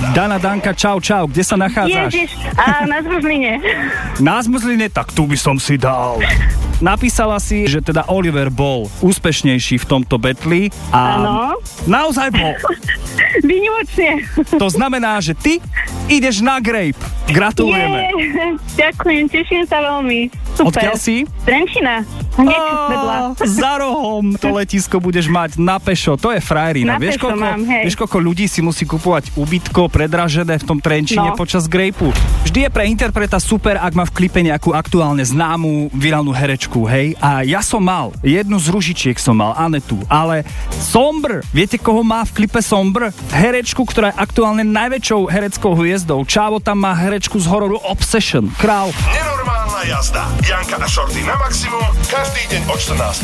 Dana, Danka, čau, kde sa nachádzaš? Ježiš, na Zmrzline. Na Zmrzline? Tak tu by som si dal. Napísala si, že teda Oliver bol úspešnejší v tomto betli a Áno. naozaj bol. Výnimočne. To znamená, že ty ideš na Grape. Gratulujeme. Ďakujem, teším sa veľmi. Super. Odkiaľ si? Trenčina. Hneď vedľa. Za rohom to letisko budeš mať na pešo. To je frajerina. Na pešo mám, hej. Vieš, koľko ľudí si musí kupovať ubytko predražené v tom Trenčine počas Grapeu. Vždy je pre interpreta super, ak má v klipe nejakú aktuálne známu virálnu herečku, hej. A ja som mal, jednu z Ružičiek som mal, Anetu, ale Sombr, viete, koho má v klipe Sombr? Herečku, ktorá je aktuálne najväčšou hereckou hviezdou. Čávo tam má herečku z hororu Obsession. Král. Nenormálna jazda. Janka a Shorty na maximum každý deň od 14.